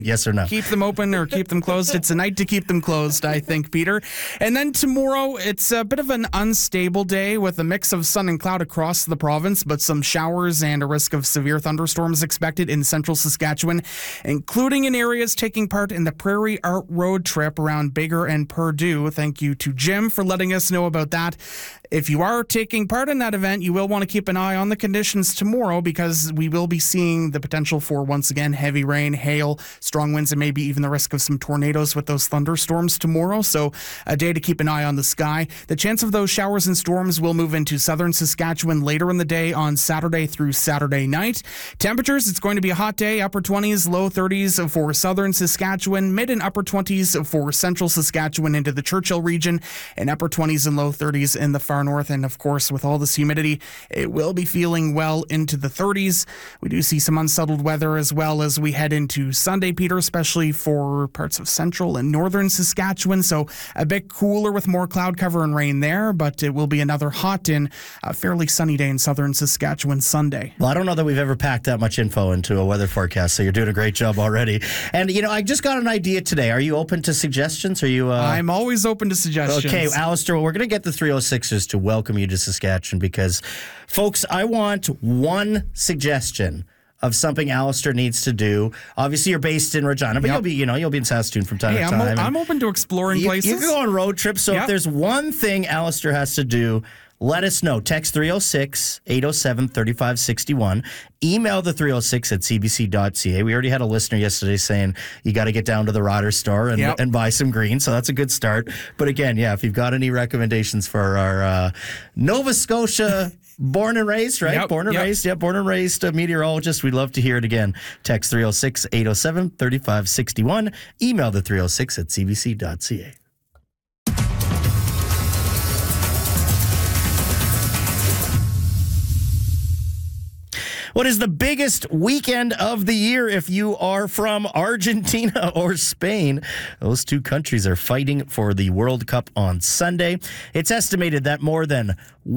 Yes or no? Keep them open or keep them closed. It's a night to keep them closed, I think, Peter. And then tomorrow, it's a bit of an unstable day with a mix of sun and cloud across the province, but some showers and a risk of severe thunderstorms expected in central Saskatchewan, including in areas taking part in the Prairie Art Road trip around Bigger and Purdue. Thank you to Jim for letting us know about that. If you are taking part in that event, you will want to keep an eye on the conditions tomorrow because we will be seeing the potential for, once again, heavy rain, hail, strong winds, and maybe even the risk of some tornadoes with those thunderstorms tomorrow. So a day to keep an eye on the sky. The chance of those showers and storms will move into southern Saskatchewan later in the day on Saturday through Saturday night. Temperatures, it's going to be a hot day, upper 20s, low 30s for southern Saskatchewan, mid and upper 20s for central Saskatchewan into the Churchill region, and upper 20s and low 30s in the far north. And of course, with all this humidity, it will be feeling well into the 30s. We do see some unsettled weather as well as we head into Sunday, Peter, especially for parts of central and northern Saskatchewan. So a bit cooler with more cloud cover and rain there, but it will be another hot and fairly sunny day in southern Saskatchewan Sunday. Well, I don't know that we've ever packed that much info into a weather forecast, so you're doing a great job already. And, I just got an idea today. Are you open to suggestions? Are you? I'm always open to suggestions. Okay, Alistair, we're going to get the 306ers to welcome you to Saskatchewan because, folks, I want one suggestion of something Alistair needs to do. Obviously, you're based in Regina, but you'll be in Saskatoon from time to time. I'm open to exploring places. You can go on road trips. So if there's one thing Alistair has to do, let us know. Text 306-807-3561. Email the 306 at cbc.ca. We already had a listener yesterday saying you got to get down to the Ryder store and buy some green. So that's a good start. But again, if you've got any recommendations for our Nova Scotia born and raised, right? Born and raised meteorologist. We'd love to hear it again. Text 306-807-3561. Email the 306 at cbc.ca. What is the biggest weekend of the year if you are from Argentina or Spain? Those two countries are fighting for the World Cup on Sunday. It's estimated that more than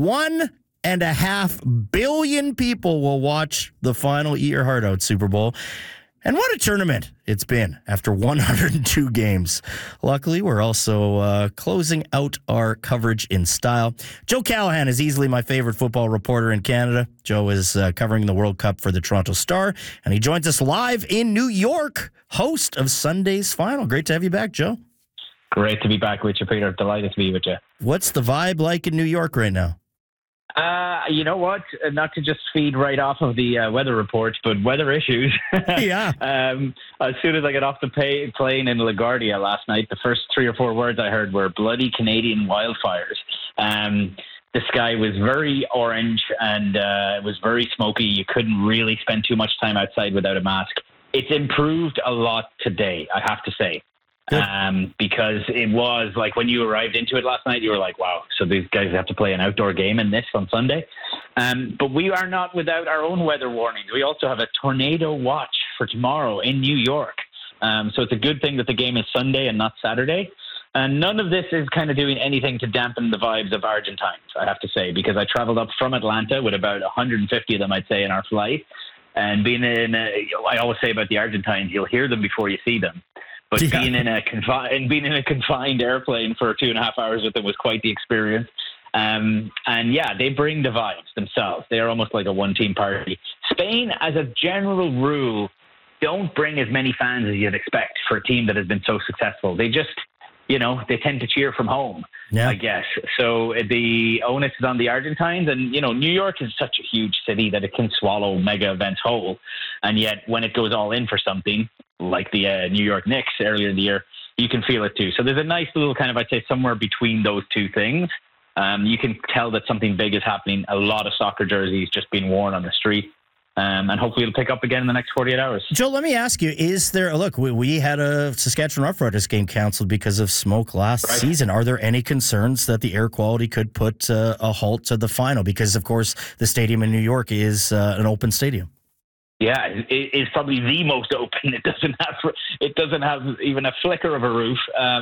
1.5 billion people will watch the final Eat Your Heart Out Super Bowl. And what a tournament it's been after 102 games. Luckily, we're also closing out our coverage in style. Joe Callahan is easily my favorite football reporter in Canada. Joe is covering the World Cup for the Toronto Star, and he joins us live in New York, host of Sunday's Final. Great to have you back, Joe. Great to be back with you, Peter. Delighted to be with you. What's the vibe like in New York right now? You know what? Not to just feed right off of the weather reports, but weather issues. Yeah. As soon as I got off the plane in LaGuardia last night, the first 3 or 4 words I heard were bloody Canadian wildfires. The sky was very orange and it was very smoky. You couldn't really spend too much time outside without a mask. It's improved a lot today, I have to say. Because it was like when you arrived into it last night, you were like, wow, so these guys have to play an outdoor game in this on Sunday. But we are not without our own weather warnings. We also have a tornado watch for tomorrow in New York. So it's a good thing that the game is Sunday and not Saturday. And none of this is kind of doing anything to dampen the vibes of Argentines, I have to say, because I traveled up from Atlanta with about 150 of them, I'd say, in our flight. And I always say about the Argentines, you'll hear them before you see them. But being in a confined airplane for 2.5 hours with them was quite the experience. And they bring the vibes themselves. They are almost like a one-team party. Spain, as a general rule, don't bring as many fans as you'd expect for a team that has been so successful. They just, they tend to cheer from home, I guess. So the onus is on the Argentines. And, New York is such a huge city that it can swallow mega events whole. And yet when it goes all in for something, like the New York Knicks earlier in the year, you can feel it too. So there's a nice little kind of, I'd say, somewhere between those two things. You can tell that something big is happening. A lot of soccer jerseys just being worn on the street. And hopefully it'll pick up again in the next 48 hours. Joe, let me ask you, we had a Saskatchewan Roughriders game canceled because of smoke last season. Are there any concerns that the air quality could put a halt to the final? Because, of course, the stadium in New York is an open stadium. Yeah, it is probably the most open. It doesn't have even a flicker of a roof,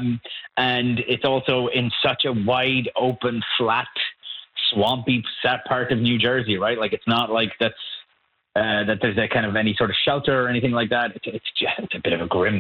and it's also in such a wide open, flat, swampy part of New Jersey, right? Like it's not like that there's a kind of any sort of shelter or anything like that. It's a bit of a grim